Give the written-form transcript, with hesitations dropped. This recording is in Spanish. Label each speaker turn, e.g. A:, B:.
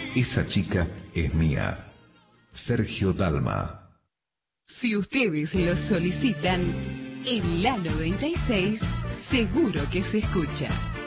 A: Esa chica es mía. Sergio Dalma.
B: Si ustedes lo solicitan, en la 96 seguro que se escucha.